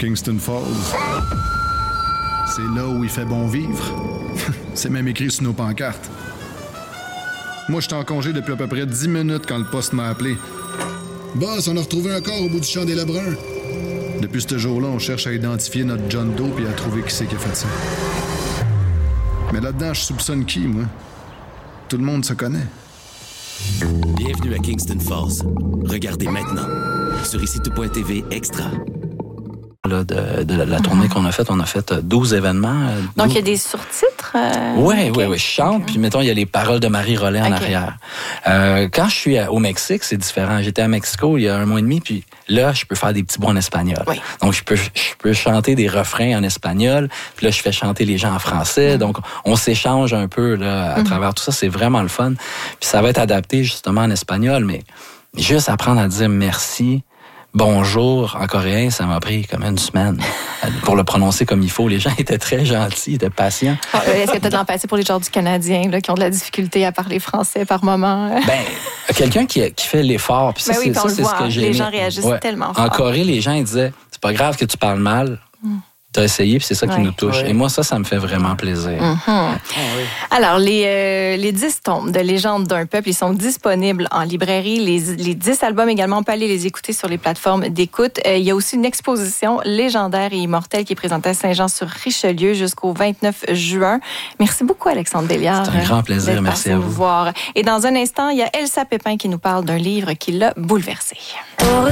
Kingston Falls. C'est là où il fait bon vivre. C'est même écrit sur nos pancartes. Moi, j'étais en congé depuis à peu près 10 minutes quand le poste m'a appelé. Boss, on a retrouvé un corps au bout du champ des Lebrun. Depuis ce jour-là, on cherche à identifier notre John Doe et à trouver qui c'est qui a fait ça. Mais là-dedans, je soupçonne qui, moi? Tout le monde se connaît. Bienvenue à Kingston Falls. Regardez maintenant sur ICITO.tv Extra. De la tournée qu'on a faite, on a fait 12 événements. Donc, il y a des sous-titres? Oui, je chante, puis mettons, il y a les paroles de Marie Rollet en arrière. Quand je suis au Mexique, c'est différent. J'étais à Mexico il y a 1 mois et demi, puis là, je peux faire des petits bouts en espagnol. Oui. Donc, je peux chanter des refrains en espagnol, puis là, je fais chanter les gens en français. Donc, on s'échange un peu là, à travers tout ça. C'est vraiment le fun. Puis ça va être adapté justement en espagnol, mais juste apprendre à dire merci, bonjour en coréen, ça m'a pris comme 1 semaine pour le prononcer comme il faut. Les gens étaient très gentils, étaient patients. Est-ce que tu as de l'empathie pour les gens du Canadien là, qui ont de la difficulté à parler français par moment? Quelqu'un qui fait l'effort, puis ça, c'est ce que j'ai aimé. Les gens réagissent tellement fort. En Corée, les gens ils disaient, c'est pas grave que tu parles mal. T'as essayé, puis c'est ça qui nous touche. Et moi, ça me fait vraiment plaisir. Alors, les 10 tomes de Légende d'un peuple, ils sont disponibles en librairie. Les 10 albums également, on peut aller les écouter sur les plateformes d'écoute. Il y a aussi une exposition légendaire et immortelle qui est présentée à Saint-Jean-sur-Richelieu jusqu'au 29 juin. Merci beaucoup, Alexandre Belliard. C'est un grand plaisir. Merci à vous. Voir. Et dans un instant, il y a Elsa Pépin qui nous parle d'un livre qui l'a bouleversée.